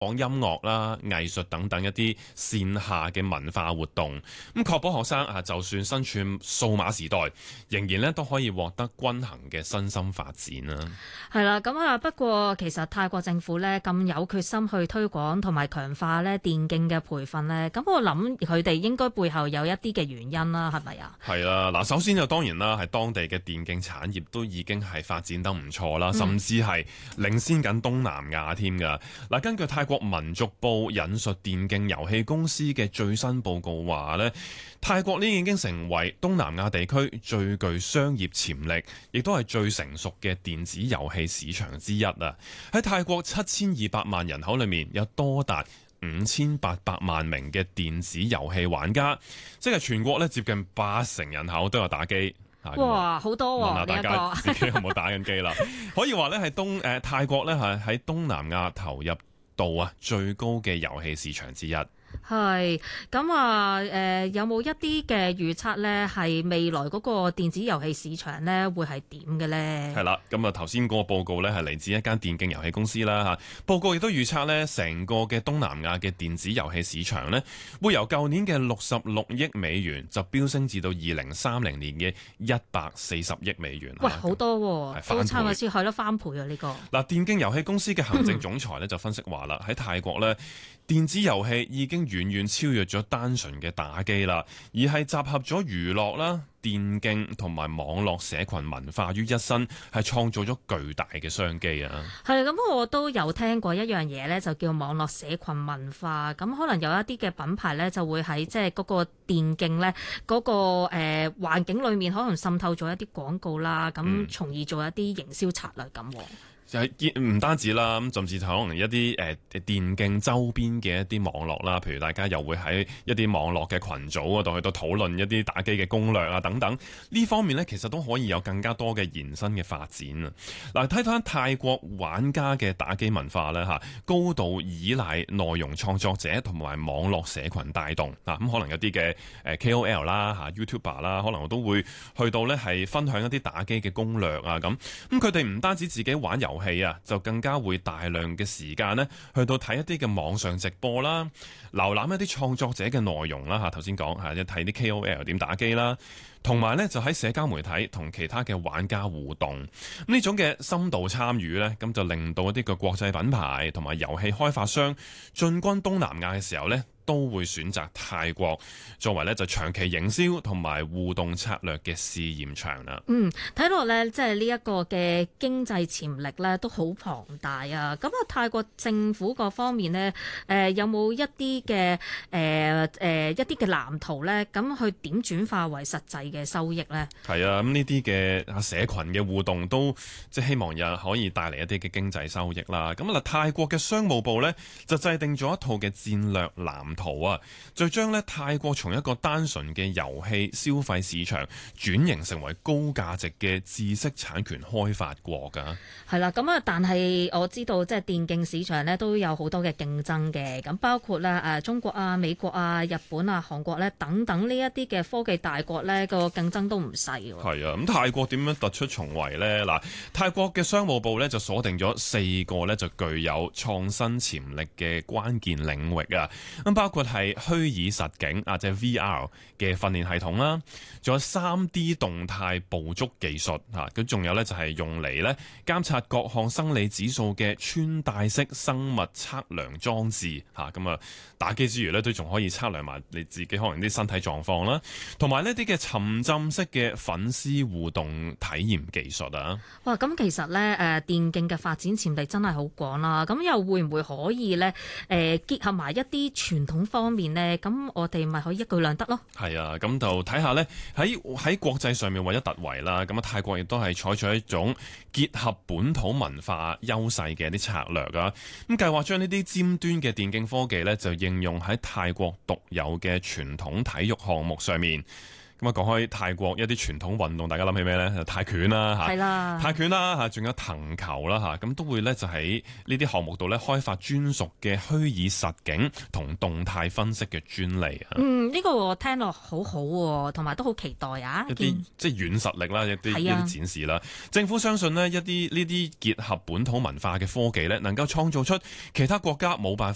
講音樂啦、藝術等等一啲線下嘅文化活動，咁確保學生就算身處數碼時代，仍然咧都可以獲得均衡嘅身心發展啦。 係啦，咁不過其實泰國政府咧咁有決心去推廣同埋強化咧電競嘅培訓咧，咁我諗佢哋應該背後有一啲嘅原因啦，係咪啊？ 係啦，嗱，首先就當然啦，係當地嘅電競產業都已經係發展得唔錯啦，甚至係領先緊東南亞添㗎。嗱，根據泰國民族報引述電競遊戲公司嘅最新報告話咧，泰國呢已經成為東南亞地區最具商業潛力，亦都係最成熟嘅電子遊戲市場之一啊！喺泰國7200萬人口裏面，有多達5800萬名嘅電子遊戲玩家，即係全國咧接近80%人口都有打機。 哇，好多喎！ 問下大家自己有冇打緊機啦？可以話咧係泰國咧係喺東南亞投入度最高嘅遊戲市場之一。 係咁有冇一啲嘅預測呢？係未來嗰個電子遊戲市場呢會係點嘅呢？ 係啦，咁頭先嗰個報告呢係嚟自一間電競遊戲公司啦嚇。報告亦都預測呢，成個嘅東南亞嘅電子遊戲市場呢，會由舊年嘅66億美元就飆升至到2030年嘅140億美元。 喂，好多喎，都差唔多先係咯，翻倍啊呢個。 嗱，電競遊戲公司嘅行政總裁呢就分析話啦，喺泰國呢，電子遊戲已經遠遠超越咗單純嘅打機啦，而係集合咗娛樂啦、電競同埋網絡社群文化於一身，係創造咗巨大嘅商機啊！ 係咁，我都有聽過一樣嘢咧，就叫網絡社群文化。咁可能有一啲嘅品牌咧，就會喺即係嗰個電競咧嗰個環境裏面，可能滲透咗一啲廣告啦，咁從而做一啲營銷策略咁。 唔單止啦，咁甚至可能一啲電競周邊嘅一啲網絡啦，譬如大家又會喺一啲網絡嘅群組嗰度去到討論一啲打機嘅攻略啊等等，呢方面呢，其實都可以有更加多嘅延伸嘅發展啊！嗱，睇翻泰國玩家嘅打機文化呢，高度依賴內容創作者同埋網絡社群帶動嗱，咁可能有啲嘅KOL 啦、YouTuber 啦，可能都會去到呢係分享一啲打機嘅攻略啊咁佢哋唔單止自己玩遊戲就更加會大量嘅時間呢去到睇一啲嘅網上直播啦，瀏覽一啲創作者嘅內容啦頭先講即係睇啲 KOL 點打機啦，同埋呢就喺社交媒體同其他嘅玩家互動，呢種嘅深度參與呢，咁就令到一啲嘅國際品牌同埋遊戲開發商進軍東南亞嘅時候呢，都會選擇泰國作為咧就長期營銷同埋互動策略嘅試驗場啦。 睇落咧，即係呢一個嘅經濟潛力咧都好龐大啊！咁泰國政府嗰方面呢，有冇一啲嘅一啲嘅藍圖咧？咁去點轉化為實際嘅收益呢？ 係啊，咁呢啲嘅社群嘅互動都即係希望又可以帶嚟一啲嘅經濟收益啦。咁泰國嘅商務部呢，就制定咗一套嘅戰略藍圖啊，就將咧泰國從一個單純嘅遊戲消費市場轉型成為高價值嘅知識產權開發國噶。 係啦，咁但係我知道即係電競市場咧都有好多嘅競爭嘅，咁包括咧中國啊、美國啊、日本啊、韓國咧等等呢一啲嘅科技大國咧個競爭都唔細喎。 係啊，咁泰國點樣突出重圍呢？嗱，泰國嘅商務部咧就鎖定咗4個咧就具有創新潛力嘅關鍵領域啊，咁包括係虛擬實境即係 VR 嘅訓練系統啦，仲有 3D 動態捕捉技術咁仲有咧就係用嚟咧監察各項生理指數嘅穿戴式生物測量裝置咁打機之餘咧都仲可以測量埋你自己可能啲身體狀況啦，同埋呢啲嘅沉浸式嘅粉絲互動體驗技術啊。 哇！咁其實咧電競嘅發展潛力真係好廣啦，咁又會唔會可以咧結合埋一啲傳統方面呢？咁我哋咪可以一舉兩得咯。係啊，咁就睇下呢，喺國際上面為咗突圍啦，咁泰國亦都係採取一種結合本土文化優勢嘅一啲策略啊。咁計劃將呢啲尖端嘅電競科技呢，就應用喺泰國獨有嘅傳統體育項目上面。咁講開泰國一啲傳統運動，大家諗起咩呢？泰拳啦係啦， 泰拳啦仲有藤球啦咁都會呢就喺呢啲項目度呢開發專屬嘅虛擬實境同動態分析嘅專利啊。 呢個聽落好好喎，同埋都好期待啊！ 一啲即係軟實力啦，一啲展示啦。政府相信呢一啲呢啲結合本土文化嘅科技呢，能夠創造出其他國家冇辦法